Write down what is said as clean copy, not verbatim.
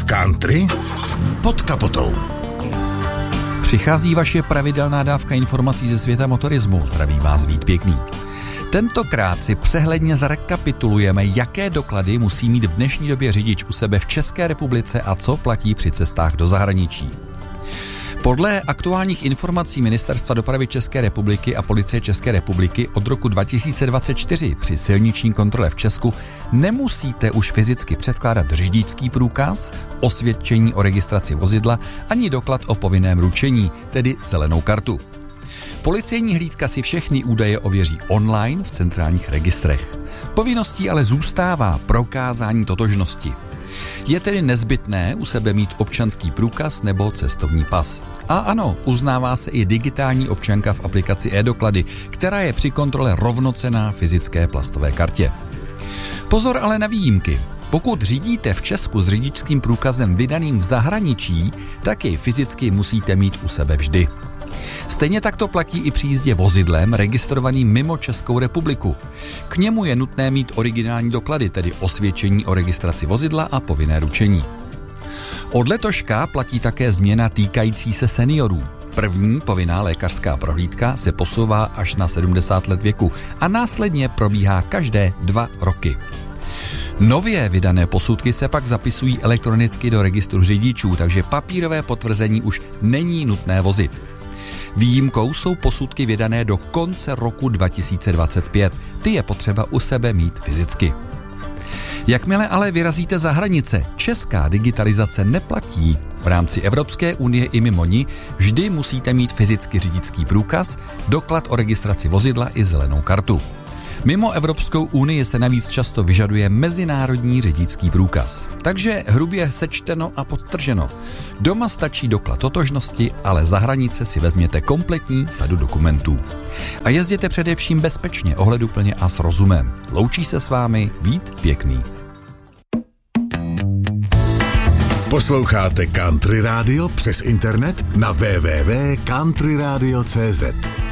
Country pod kapotou. Přichází vaše pravidelná dávka informací ze světa motorismu. Zdraví vás Vít Pěkný. Tentokrát si přehledně zrekapitulujeme, jaké doklady musí mít v dnešní době řidič u sebe v České republice a co platí při cestách do zahraničí. Podle aktuálních informací Ministerstva dopravy České republiky a Policie České republiky od roku 2024 při silniční kontrole v Česku nemusíte už fyzicky předkládat řidičský průkaz, osvědčení o registraci vozidla ani doklad o povinném ručení, tedy zelenou kartu. Policejní hlídka si všechny údaje ověří online v centrálních registrech. Povinností ale zůstává prokázání totožnosti. Je tedy nezbytné u sebe mít občanský průkaz nebo cestovní pas. A ano, uznává se i digitální občanka v aplikaci e-doklady, která je při kontrole rovnocenná fyzické plastové kartě. Pozor ale na výjimky. Pokud řídíte v Česku s řidičským průkazem vydaným v zahraničí, tak jej fyzicky musíte mít u sebe vždy. Stejně tak to platí i při jízdě vozidlem registrovaným mimo Českou republiku. K němu je nutné mít originální doklady, tedy osvědčení o registraci vozidla a povinné ručení. Od letoška platí také změna týkající se seniorů. První povinná lékařská prohlídka se posouvá až na 70 let věku a následně probíhá každé 2 roky. Nově vydané posudky se pak zapisují elektronicky do registru řidičů, takže papírové potvrzení už není nutné vozit. Výjimkou jsou posudky vydané do konce roku 2025. Ty je potřeba u sebe mít fyzicky. Jakmile ale vyrazíte za hranice, česká digitalizace neplatí. V rámci Evropské unie i mimo ní vždy musíte mít fyzicky řidičský průkaz, doklad o registraci vozidla i zelenou kartu. Mimo Evropskou unii se navíc často vyžaduje mezinárodní řidičský průkaz. Takže hrubě sečteno a podtrženo. Doma stačí doklad totožnosti, ale za hranice si vezměte kompletní sadu dokumentů. A jezděte především bezpečně, ohleduplně a s rozumem. Loučí se s vámi Vít Pěkný. Posloucháte Country Radio přes internet na www.countryradio.cz.